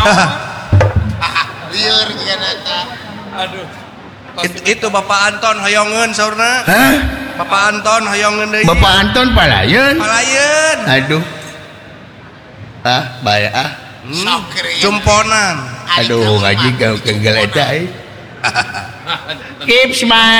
lieur kan eta. Aduh. Itu Bapak Anton hoyongeun saurna. Hah? Bapak Anton hoyongeun deui. Bapak Anton palayeun. Palayeun. Aduh. Bahaya Sokri. Jumponan. Aduh ngaji kau kegeleta. Keep smile.